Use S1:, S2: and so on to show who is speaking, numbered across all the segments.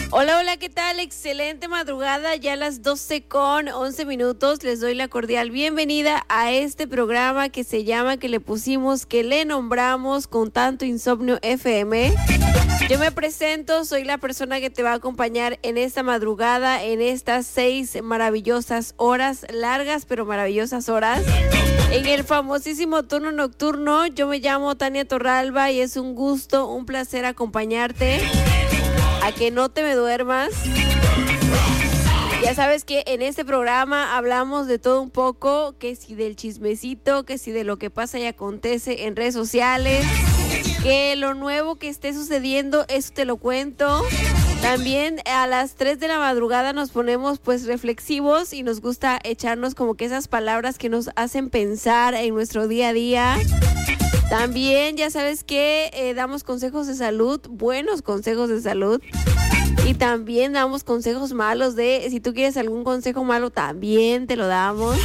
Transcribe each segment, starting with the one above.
S1: Hola, hola, ¿qué tal? Excelente madrugada, ya a las 12:11. Les doy la cordial bienvenida a este programa que se llama, que le pusimos, que le nombramos Con Tanto Insomnio FM. Yo me presento, soy la persona que te va a acompañar en esta madrugada, en estas 6 maravillosas horas, largas pero maravillosas horas, en el famosísimo turno nocturno. Yo me llamo Tania Torralba y es un gusto, un placer acompañarte a que no te me duermas. Ya sabes que en este programa hablamos de todo un poco, que si del chismecito, que si de lo que pasa y acontece en redes sociales, que lo nuevo que esté sucediendo, eso te lo cuento. También a las 3 de la madrugada nos ponemos pues reflexivos y nos gusta echarnos como que esas palabras que nos hacen pensar en nuestro día a día. También ya sabes que damos consejos de salud, buenos consejos de salud. Y también damos consejos malos de, si tú quieres algún consejo malo, también te lo damos.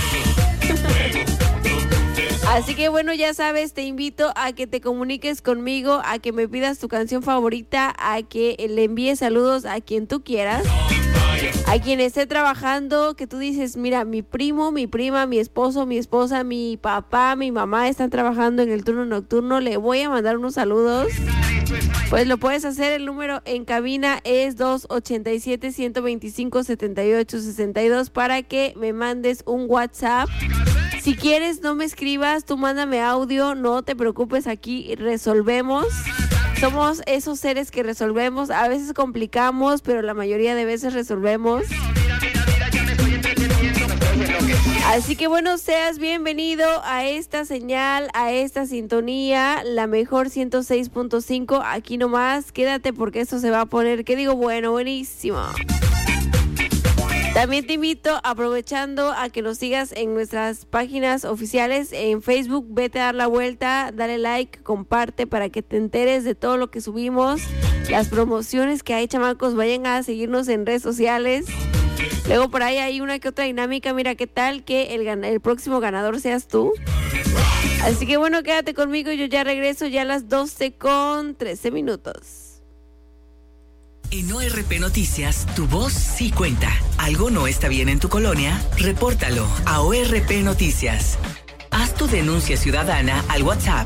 S1: Así que bueno, ya sabes, te invito a que te comuniques conmigo, a que me pidas tu canción favorita, a que le envíes saludos a quien tú quieras. A quien esté trabajando, que tú dices, mira, mi primo, mi prima, mi esposo, mi esposa, mi papá, mi mamá están trabajando en el turno nocturno, le voy a mandar unos saludos. Pues lo puedes hacer, el número en cabina es 287-125-7862 para que me mandes un WhatsApp. Si quieres, no me escribas, tú mándame audio, no te preocupes, aquí resolvemos. Somos esos seres que resolvemos, a veces complicamos, pero la mayoría de veces resolvemos. Así que bueno, seas bienvenido a esta señal, a esta sintonía, la mejor 106.5, aquí nomás, quédate porque esto se va a poner, ¿qué digo? Bueno, buenísimo. También te invito, aprovechando, a que nos sigas en nuestras páginas oficiales en Facebook. Vete a dar la vuelta, dale like, comparte para que te enteres de todo lo que subimos, las promociones que hay, chamacos. Vayan a seguirnos en redes sociales. Luego por ahí hay una que otra dinámica. Mira, qué tal que el próximo ganador seas tú. Así que bueno, quédate conmigo, yo ya regreso ya a las 12:13.
S2: En ORP Noticias, tu voz sí cuenta. ¿Algo no está bien en tu colonia? Repórtalo a ORP Noticias. Haz tu denuncia ciudadana al WhatsApp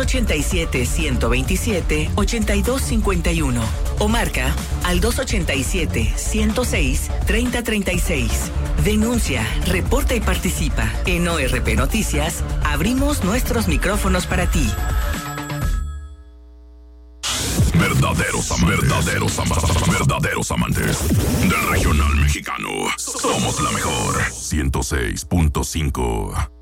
S2: 287-127-8251 o marca al 287-106-3036. Denuncia, reporta y participa. En ORP Noticias, abrimos nuestros micrófonos para ti.
S3: Verdaderos amantes del regional mexicano. Somos la mejor 106.5.